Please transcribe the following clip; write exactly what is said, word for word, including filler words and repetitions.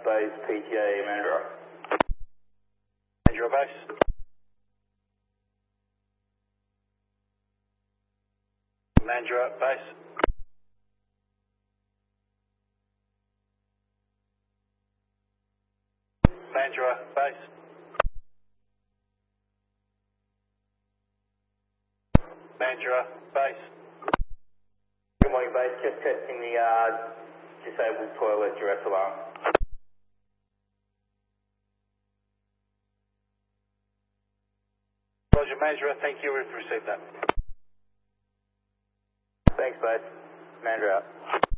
base, P T A, Mandurah. Mandurah base. Mandurah base. Mandurah base. Mandurah base. Good morning, base. Just testing the uh, disabled toilet duress alarm. Roger, Mandurah, thank you. We've received that. Thanks, base. Mandurah out.